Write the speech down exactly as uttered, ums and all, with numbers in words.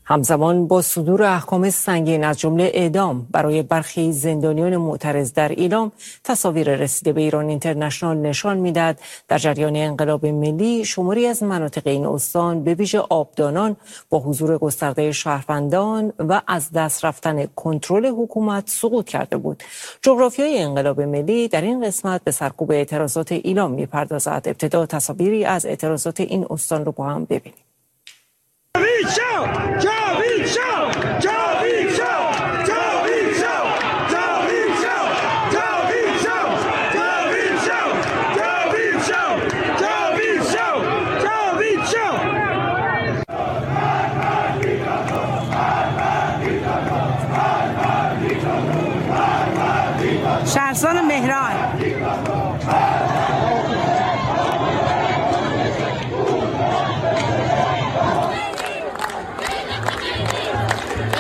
همزمان با صدور احکام سنگین از جمله اعدام برای برخی زندانیان معترض در ایلام، تصاویر رسیده به ایران اینترنشنال نشان می‌دهد در جریان انقلاب ملی شماری از مناطق این استان به ویژه آبدانان با حضور گسترده شهروندان و از دست رفتن کنترل حکومت سقوط کرده بود. جغرافیای انقلاب ملی در این قسمت به سرکوب اعتراضات ایلام می‌پردازد. ابتدا تصاویری از اعتراضات این استان رو با هم ببینیم. جاوید شو! جاوید شو! جاوید شو! جاوید شو! جاوید شو! جاوید شو! جاوید شو! جاوید شو! جاوید شو! جاوید شو! شهرستان مهران